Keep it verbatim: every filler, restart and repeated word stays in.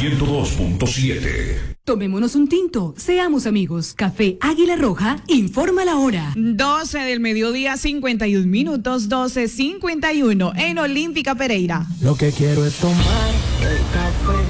ciento dos punto siete. Tomémonos un tinto, seamos amigos. Café Águila Roja, informa la hora. doce del mediodía, cincuenta y un minutos, doce cincuenta y uno en Olímpica Pereira. Lo que quiero es tomar el café